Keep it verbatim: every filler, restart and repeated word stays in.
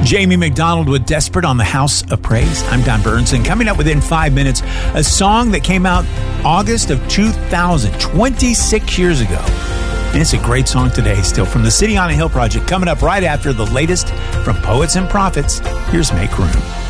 Jamie McDonald with Desperate on the House of Praise. I'm Don Burns, and coming up within five minutes, a song that came out August of two thousand, twenty-six years ago. And it's a great song today, still, from the City on a Hill Project. Coming up right after the latest from Poets and Prophets, here's Make Room.